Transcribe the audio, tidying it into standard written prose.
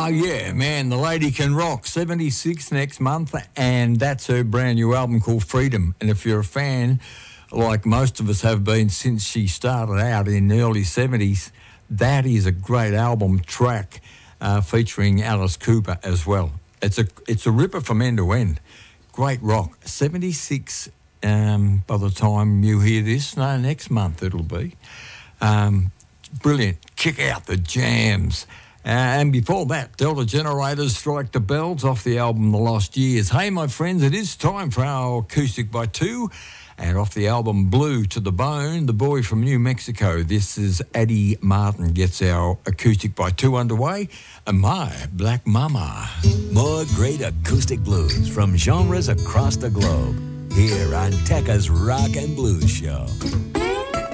yeah, man, the lady can rock. 76 next month, and that's her brand new album called Freedom. And if you're a fan, like most of us have been since she started out in the early 70s, that is a great album track featuring Alice Cooper as well. It's a ripper from end to end. Great rock. 76 by the time you hear this. No, next month it'll be. Brilliant. Kick out the jams. And before that, Delta Generators Strike the Bells off the album The Lost Years. Hey, my friends, it is time for our Acoustic by Two. And off the album Blue to the Bone, the boy from New Mexico. This is Eddie Martin gets our Acoustic by Two underway. And my Black Mama. More great acoustic blues from genres across the globe. Here on Tekka's Rock and Blues Show.